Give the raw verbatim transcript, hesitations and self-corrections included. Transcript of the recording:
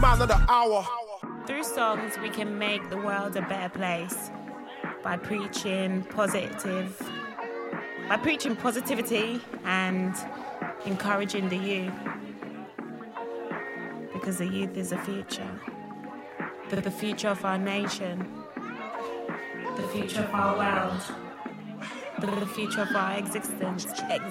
man of the hour. Through songs, we can make the world a better place by preaching positive, by preaching positivity and encouraging the youth. Because the youth is the future. The, the future of our nation. The future of our world. The, the future of our existence.